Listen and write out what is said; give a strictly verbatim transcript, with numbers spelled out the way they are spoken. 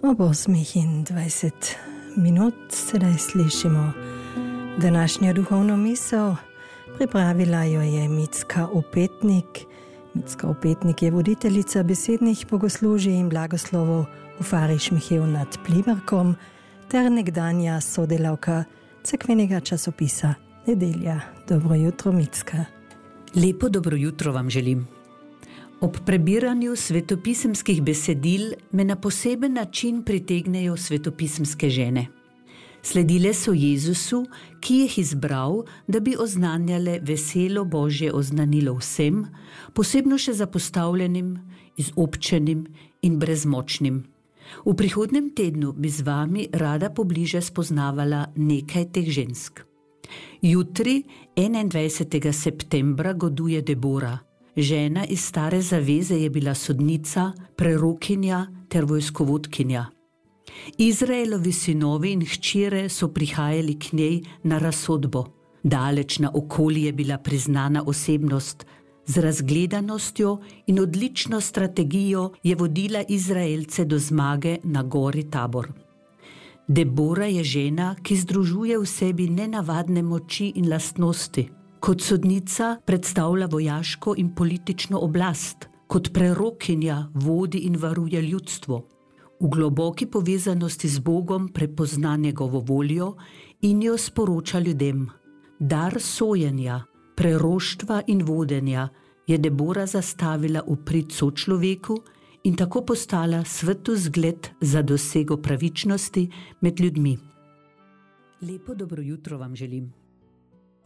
Ob osmih in dvajset minut sedaj slišimo današnjo duhovno misel. Pripravila jo je Micka Opetnik. Micka Opetnik je voditeljica besednih bogoslužij in blagoslovov v Farišmiheju nad Pliberkom ter nekdanja sodelavka cerkvenega časopisa Nedelja. Dobro jutro, Micka. Lepo dobro jutro vam želim. Ob prebiranju svetopisemskih besedil me na poseben način pritegnejo svetopisemske žene. Sledile so Jezusu, ki jih izbral, da bi oznanjale veselo Božje oznanilo vsem, posebno še zapostavljenim, izobčenim in brezmočnim. V prihodnem tednu bi z vami rada pobliže spoznavala nekaj teh žensk. Jutri, enaindvajsetega septembra, goduje Debora. Žena iz Stare zaveze je bila sodnica, prerokinja ter vojskovodkinja. Izraelovi sinovi in hčere so prihajali k njej na razsodbo. Daleč naokoli je bila priznana osebnost. Z razgledanostjo in odlično strategijo je vodila Izraelce do zmage na gori Tabor. Debora je žena, ki združuje v sebi nenavadne moči in lastnosti. Kot sodnica predstavlja vojaško in politično oblast, kot prerokinja vodi in varuje ljudstvo. V globoki povezanosti z Bogom prepozna njegovo voljo in jo sporoča ljudem. Dar sojenja, preroštva in vodenja je Debora zastavila v prid sočloveku in tako postala svetu zgled za dosego pravičnosti med ljudmi. Lepo dobro jutro vam želim.